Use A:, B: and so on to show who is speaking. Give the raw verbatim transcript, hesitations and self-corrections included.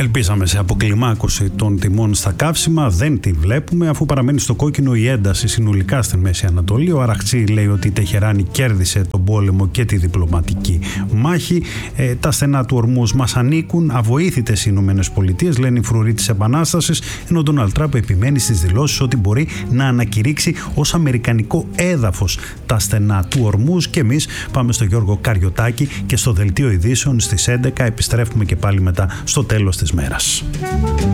A: Ελπίζαμε σε αποκλιμάκωση των τιμών στα καύσιμα, δεν τη βλέπουμε, αφού παραμένει στο κόκκινο η ένταση συνολικά στην Μέση Ανατολή. Ο Αραχτσί λέει ότι η Τεχεράνη κέρδισε τον πόλεμο και τη διπλωματική μάχη. Ε, τα στενά του Ορμούζ μας ανήκουν, αβοήθητες οι Ηνωμένες Πολιτείες, λένε οι φρουροί της Επανάστασης, ενώ ο Ντόναλντ Τραμπ επιμένει στις δηλώσεις ότι μπορεί να ανακηρύξει ως αμερικανικό έδαφος τα στενά του Ορμούζ. Και εμείς πάμε στο Γιώργο Καριωτάκη και στο δελτίο ειδήσεων στις έντεκα. Επιστρέφουμε και πάλι μετά στο τέλος της μέρας.